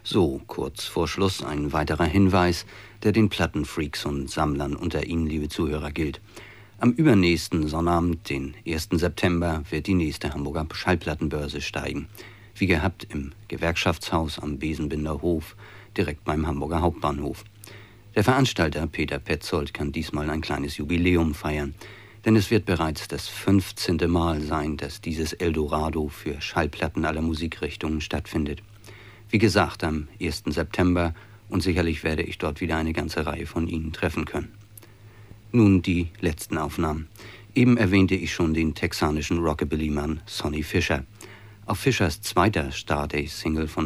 So, kurz vor Schluss ein weiterer Hinweis, der den Plattenfreaks und Sammlern unter Ihnen, liebe Zuhörer, gilt. Am übernächsten Sonnabend, den 1. September, wird die nächste Hamburger Schallplattenbörse steigen. Wie gehabt im Gewerkschaftshaus am Besenbinder Hof, direkt beim Hamburger Hauptbahnhof. Der Veranstalter Peter Petzold kann diesmal ein kleines Jubiläum feiern, denn es wird bereits das 15. Mal sein, dass dieses Eldorado für Schallplatten aller Musikrichtungen stattfindet. Wie gesagt, am 1. September, und sicherlich werde ich dort wieder eine ganze Reihe von Ihnen treffen können. Nun die letzten Aufnahmen. Eben erwähnte ich schon den texanischen Rockabilly-Mann Sonny Fisher. Auf Fishers zweiter Starday-Single von